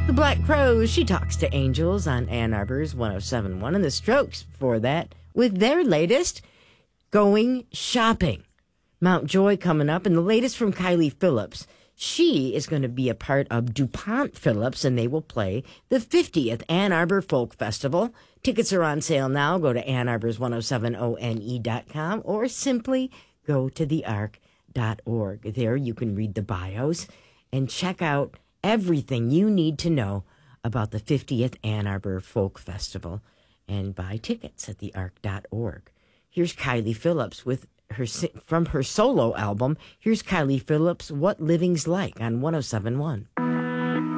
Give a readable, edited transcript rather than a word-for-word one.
The Black Crowes, She Talks to Angels on Ann Arbor's 107.1. And the Strokes before that with their latest, Going Shopping. Mount Joy coming up. And the latest from Kylie Phillips. She is going to be a part of DuPont Phillips, and they will play the 50th Ann Arbor Folk Festival. Tickets are on sale now. Go to Ann Arbor's 107one.com or simply go to thearc.org. There you can read the bios and check out everything you need to know about the 50th Ann Arbor Folk Festival and buy tickets at thearc.org. Here's Kylie Phillips with from her solo album. Here's Kylie Phillips, What Living's Like on 107.1.